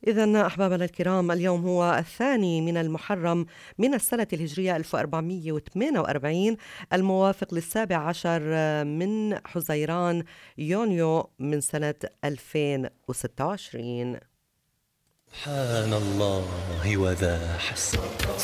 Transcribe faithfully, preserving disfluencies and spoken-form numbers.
إذن أحبابنا الكرام، اليوم هو الثاني من المحرم من السنة الهجرية ألف وأربعمئة وثمانية وأربعين، الموافق للسابع عشر من حزيران يونيو من سنة ألفين وستة وعشرين. سبحان الله وذا حسن.